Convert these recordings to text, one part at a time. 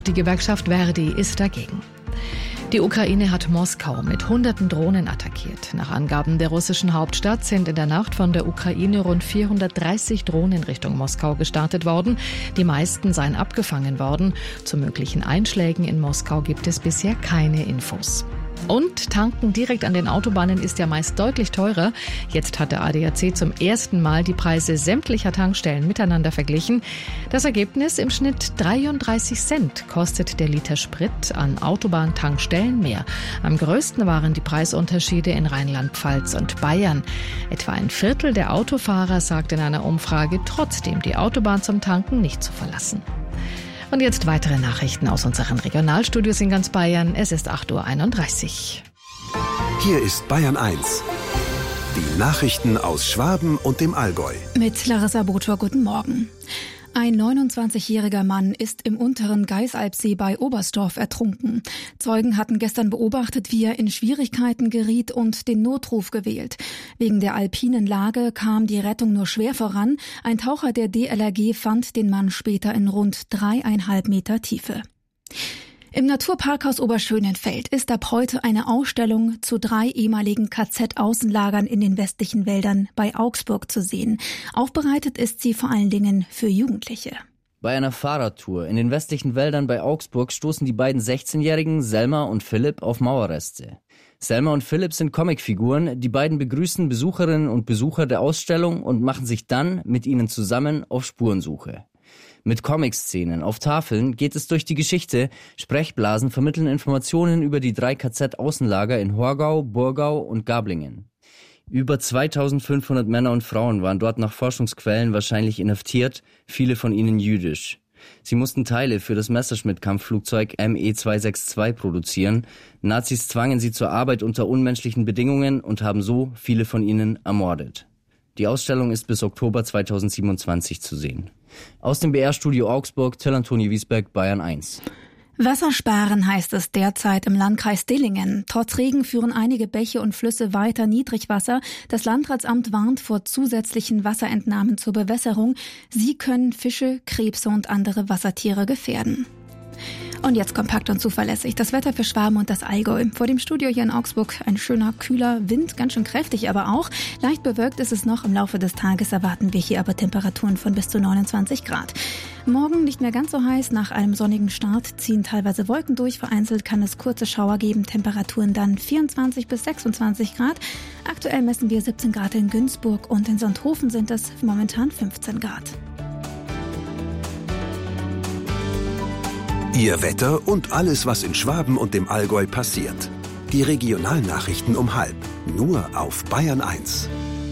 Die Gewerkschaft Verdi ist dagegen. Die Ukraine hat Moskau mit hunderten Drohnen attackiert. Nach Angaben der russischen Hauptstadt sind in der Nacht von der Ukraine rund 430 Drohnen Richtung Moskau gestartet worden. Die meisten seien abgefangen worden. Zu möglichen Einschlägen in Moskau gibt es bisher keine Infos. Und tanken direkt an den Autobahnen ist ja meist deutlich teurer. Jetzt hat der ADAC zum ersten Mal die Preise sämtlicher Tankstellen miteinander verglichen. Das Ergebnis: im Schnitt 33 Cent kostet der Liter Sprit an Autobahntankstellen mehr. Am größten waren die Preisunterschiede in Rheinland-Pfalz und Bayern. Etwa ein Viertel der Autofahrer sagt in einer Umfrage trotzdem, die Autobahn zum Tanken nicht zu verlassen. Und jetzt weitere Nachrichten aus unseren Regionalstudios in ganz Bayern. Es ist 8:31 Uhr. Hier ist Bayern 1. Die Nachrichten aus Schwaben und dem Allgäu. Mit Larissa Botor, guten Morgen. Ein 29-jähriger Mann ist im unteren Geisalpsee bei Oberstdorf ertrunken. Zeugen hatten gestern beobachtet, wie er in Schwierigkeiten geriet und den Notruf gewählt. Wegen der alpinen Lage kam die Rettung nur schwer voran. Ein Taucher der DLRG fand den Mann später in rund 3,5 Meter Tiefe. Im Naturparkhaus Oberschönenfeld ist ab heute eine Ausstellung zu 3 ehemaligen KZ-Außenlagern in den westlichen Wäldern bei Augsburg zu sehen. Aufbereitet ist sie vor allen Dingen für Jugendliche. Bei einer Fahrradtour in den westlichen Wäldern bei Augsburg stoßen die beiden 16-Jährigen Selma und Philipp auf Mauerreste. Selma und Philipp sind Comicfiguren. Die beiden begrüßen Besucherinnen und Besucher der Ausstellung und machen sich dann mit ihnen zusammen auf Spurensuche. Mit Comic-Szenen auf Tafeln geht es durch die Geschichte. Sprechblasen vermitteln Informationen über die 3 KZ-Außenlager in Horgau, Burgau und Gablingen. Über 2500 Männer und Frauen waren dort nach Forschungsquellen wahrscheinlich inhaftiert, viele von ihnen jüdisch. Sie mussten Teile für das Messerschmitt-Kampfflugzeug Me-262 produzieren. Nazis zwangen sie zur Arbeit unter unmenschlichen Bedingungen und haben so viele von ihnen ermordet. Die Ausstellung ist bis Oktober 2027 zu sehen. Aus dem BR-Studio Augsburg, Till Antoni Wiesberg, Bayern 1. Wasser sparen heißt es derzeit im Landkreis Dillingen. Trotz Regen führen einige Bäche und Flüsse weiter Niedrigwasser. Das Landratsamt warnt vor zusätzlichen Wasserentnahmen zur Bewässerung. Sie können Fische, Krebse und andere Wassertiere gefährden. Und jetzt kompakt und zuverlässig das Wetter für Schwaben und das Allgäu. Vor dem Studio hier in Augsburg ein schöner, kühler Wind, ganz schön kräftig aber auch. Leicht bewölkt ist es noch. Im Laufe des Tages erwarten wir hier aber Temperaturen von bis zu 29 Grad. Morgen nicht mehr ganz so heiß. Nach einem sonnigen Start ziehen teilweise Wolken durch. Vereinzelt kann es kurze Schauer geben. Temperaturen dann 24 bis 26 Grad. Aktuell messen wir 17 Grad in Günzburg und in Sonthofen sind es momentan 15 Grad. Ihr Wetter und alles, was in Schwaben und dem Allgäu passiert. Die Regionalnachrichten um 12:30. Nur auf Bayern 1.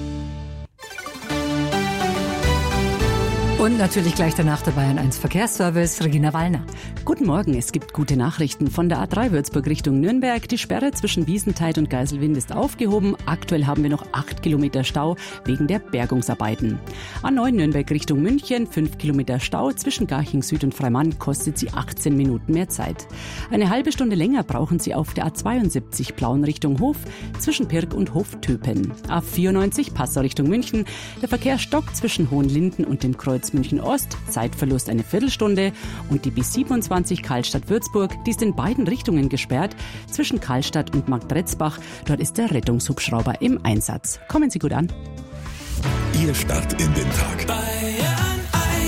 Und natürlich gleich danach der Bayern 1 Verkehrsservice, Regina Wallner. Guten Morgen, es gibt gute Nachrichten. Von der A3 Würzburg Richtung Nürnberg. Die Sperre zwischen Wiesentheit und Geiselwind ist aufgehoben. Aktuell haben wir noch 8 Kilometer Stau wegen der Bergungsarbeiten. A9 Nürnberg Richtung München, 5 Kilometer Stau. Zwischen Garching Süd und Freimann kostet sie 18 Minuten mehr Zeit. Eine halbe Stunde länger brauchen Sie auf der A72 Plauen Richtung Hof, zwischen Pirk und Hoftöpen. A94 Passau Richtung München. Der Verkehr stockt zwischen Hohenlinden und dem Kreuz München Ost, Zeitverlust eine Viertelstunde, und die B27 Karlstadt-Würzburg, die ist in beiden Richtungen gesperrt, zwischen Karlstadt und Marktretzbach. Dort ist der Rettungshubschrauber im Einsatz. Kommen Sie gut an. Ihr Start in den Tag. Bayern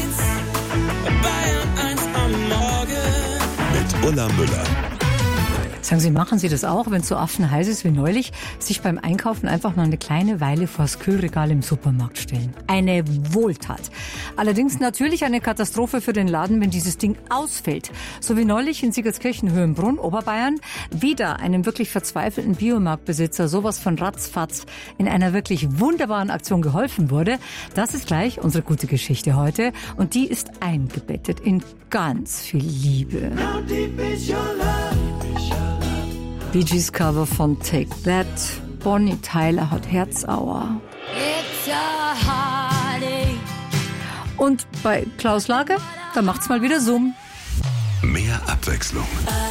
1 am Morgen. Mit Ulla Müller. Sagen Sie, machen Sie das auch, wenn es so affenheiß ist wie neulich, sich beim Einkaufen einfach mal eine kleine Weile vors Kühlregal im Supermarkt stellen? Eine Wohltat. Allerdings natürlich eine Katastrophe für den Laden, wenn dieses Ding ausfällt. So wie neulich in Siegertskirchen-Höhenbrunn, Oberbayern. Wieder einem wirklich verzweifelten Biomarktbesitzer sowas von ratzfatz in einer wirklich wunderbaren Aktion geholfen wurde. Das ist gleich unsere gute Geschichte heute. Und die ist eingebettet in ganz viel Liebe. Bee Gees Cover von Take That. Bonnie Tyler hat Herzauer. Und bei Klaus Lage, da macht's mal wieder Summ. Mehr Abwechslung.